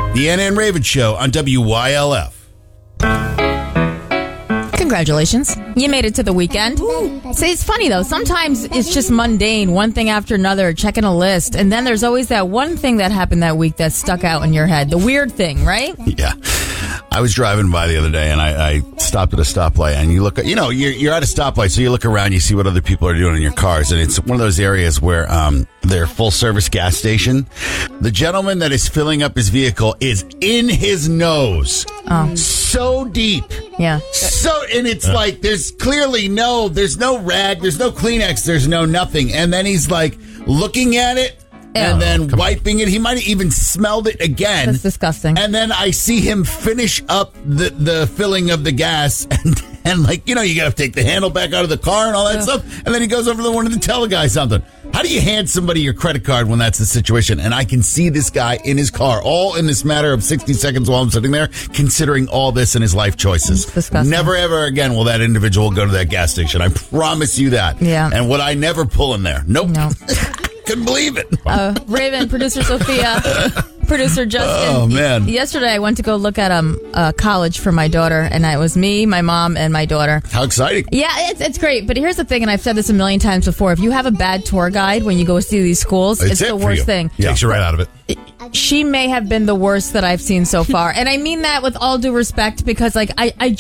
The Anna and Raven Show on WYLF. Congratulations. You made it to the weekend. See, it's funny, though. Sometimes it's just mundane, one thing after another, checking a list. And then there's always that one thing that happened that week that stuck out in your head. The weird thing, right? Yeah. I was driving by the other day, and I stopped at a stoplight, and you look at, you're at a stoplight, so you look around, you see what other people are doing in your cars, and it's one of those areas where they're full-service gas station. The gentleman that is filling up his vehicle is in his nose. Oh. So deep. Yeah. And it's like, there's no rag, there's no Kleenex, there's no nothing. And then he's like looking at it and then wiping it. He might have even smelled it again. That's disgusting. And then I see him finish up the filling of the gas and like, you got to take the handle back out of the car and all that stuff. And then he goes over to the one to tell the guy something. How do you hand somebody your credit card when that's the situation? And I can see this guy in his car, all in this matter of 60 seconds while I'm sitting there, considering all this in his life choices. It's disgusting. Never, ever again will that individual go to that gas station. I promise you that. Yeah. And would I never pull in there? Nope. No. Couldn't believe it. Raven, producer Sophia, producer Justin. Oh, man. Yesterday, I went to go look at college for my daughter, and it was me, my mom, and my daughter. How exciting. Yeah, it's great. But here's the thing, and I've said this a million times before. If you have a bad tour guide when you go see these schools, it's the worst thing. Yeah. Takes you right out of it. She may have been the worst that I've seen so far. And I mean that with all due respect because, like,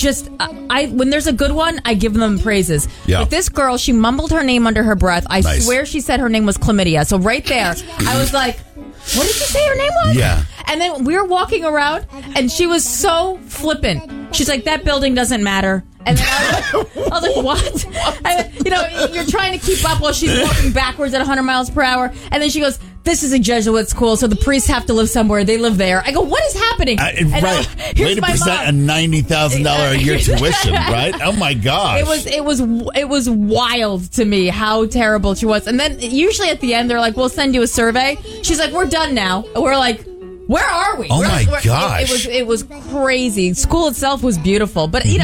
I when there's a good one, I give them praises. Yeah. But this girl, she mumbled her name under her breath. I swear she said her name was Chlamydia. So right there, I was like, what did you say her name was? Yeah. And then we were walking around, and she was so flippant. She's like, that building doesn't matter. And then I was like, what? And, you're trying to keep up while she's walking backwards at 100 miles per hour. And then she goes, this is a Jesuit school, so the priests have to live somewhere. They live there. I go, what is happening? Right. Way to present a $90,000 a year tuition, right? Oh, my gosh. It was wild to me how terrible she was. And then usually at the end, they're like, we'll send you a survey. She's like, we're done now. And we're like, where are we? Oh, my gosh. It was crazy. School itself was beautiful. But, we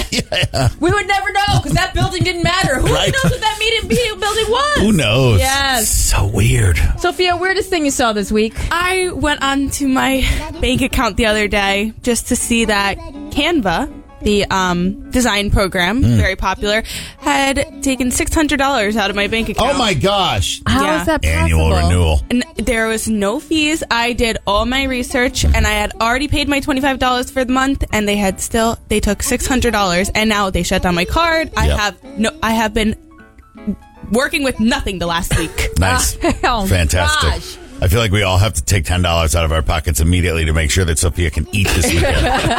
would never know because that building didn't matter. Who knows what that building was? Who knows? Yes. So weird. Sophia, weirdest thing you saw this week? I went onto my bank account the other day just to see that Canva, the design program, very popular, had taken $600 out of my bank account. Oh, my gosh. How is that possible? Annual renewal. And there was no fees. I did all my research, and I had already paid my $25 for the month, and they took $600, and now they shut down my card. Yep. I have been working with nothing the last week. Nice. Fantastic. Gosh. I feel like we all have to take $10 out of our pockets immediately to make sure that Sophia can eat this weekend.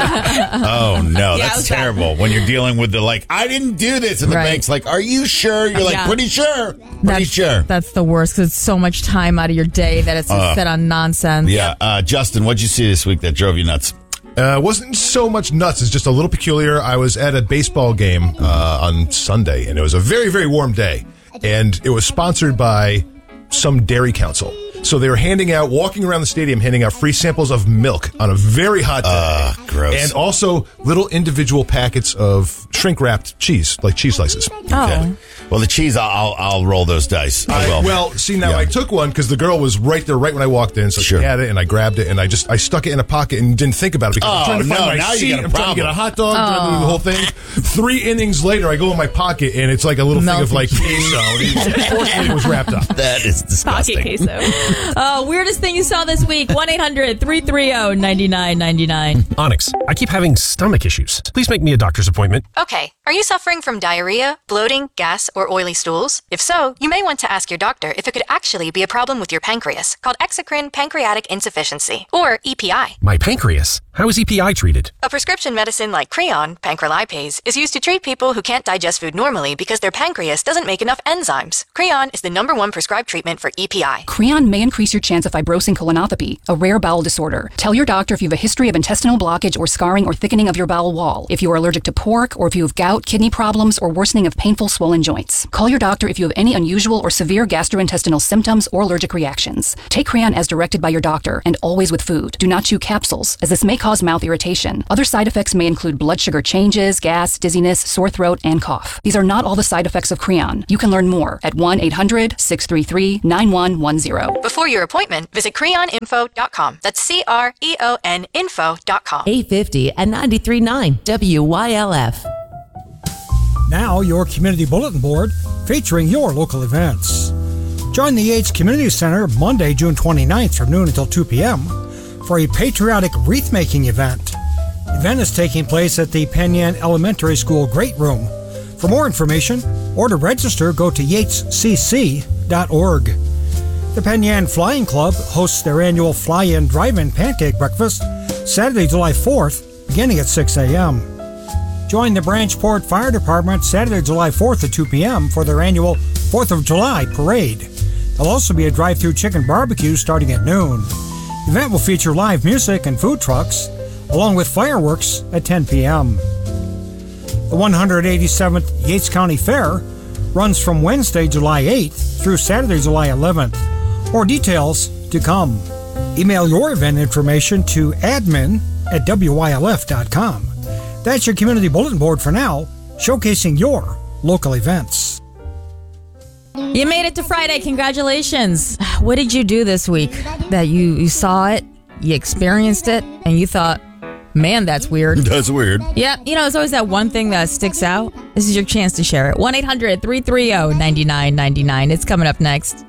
Oh, no. Yeah, That's terrible. When you're dealing with I didn't do this. And the bank's like, are you sure? You're like, pretty sure. Pretty sure. That's the worst because it's so much time out of your day that it's just set on nonsense. Yeah. Justin, what'd you see this week that drove you nuts? Wasn't so much nuts. It's just a little peculiar. I was at a baseball game on Sunday, and it was a very, very warm day. And it was sponsored by some dairy council. So they were walking around the stadium, handing out free samples of milk on a very hot day. Gross. And also little individual packets of shrink-wrapped cheese, like cheese slices. Okay. Well, the cheese, I'll roll those dice. I will. Well, see, now I took one because the girl was right there right when I walked in. So she had it, and I grabbed it, and I stuck it in a pocket and didn't think about it because I'm trying to find my seat. I'm trying to get a hot dog, trying to do the whole thing. 3 innings later, I go in my pocket, and it's like a little thing of like queso. Fortunately, it was wrapped up. That is disgusting. Pocket queso. Weirdest thing you saw this week, 1-800-330-9999. Onyx, I keep having stomach issues. Please make me a doctor's appointment. Okay, are you suffering from diarrhea, bloating, gas, or oily stools? If so, you may want to ask your doctor if it could actually be a problem with your pancreas, called exocrine pancreatic insufficiency, or EPI. My pancreas? How is EPI treated? A prescription medicine like Creon, pancrelipase, is used to treat people who can't digest food normally because their pancreas doesn't make enough enzymes. Creon is the #1 prescribed treatment for EPI. Creon may increase your chance of fibrosing colonopathy, a rare bowel disorder. Tell your doctor if you have a history of intestinal blockage or scarring or thickening of your bowel wall, if you are allergic to pork, or if you have gout, kidney problems, or worsening of painful swollen joints. Call your doctor if you have any unusual or severe gastrointestinal symptoms or allergic reactions. Take Creon as directed by your doctor, and always with food. Do not chew capsules, as this may cause mouth irritation. Other side effects may include blood sugar changes, gas, dizziness, sore throat, and cough. These are not all the side effects of Creon. You can learn more at 1-800-633-9110. Before your appointment, visit creoninfo.com. That's CREON info.com. 850 and 93.9 WYLF. Now, your community bulletin board featuring your local events. Join the Yates Community Center Monday, June 29th from noon until 2 p.m. for a patriotic wreath-making event. The event is taking place at the Penn Yan Elementary School Great Room. For more information or to register, go to yatescc.org. The Penn Yan Flying Club hosts their annual Fly-In Drive-In Pancake Breakfast Saturday, July 4th, beginning at 6 a.m. Join the Branchport Fire Department Saturday, July 4th at 2 p.m. for their annual 4th of July Parade. There'll also be a drive-thru chicken barbecue starting at noon. The event will feature live music and food trucks, along with fireworks at 10 p.m. The 187th Yates County Fair runs from Wednesday, July 8th through Saturday, July 11th. More details to come. Email your event information to admin@wylf.com. That's your community bulletin board for now, showcasing your local events. You made it to Friday. Congratulations. What did you do this week that you saw it, you experienced it, and you thought, man, that's weird? That's weird. Yeah, there's always that one thing that sticks out. This is your chance to share it. 1-800-330-9999. It's coming up next.